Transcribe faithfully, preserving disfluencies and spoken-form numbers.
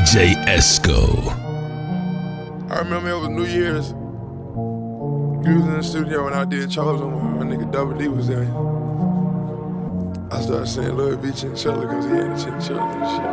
J Esco. I remember it was New Year's. We was in the studio when I did Chosen. My nigga Double D was there. I started saying Louis V. Chinchilla because he had a chinchilla and shit.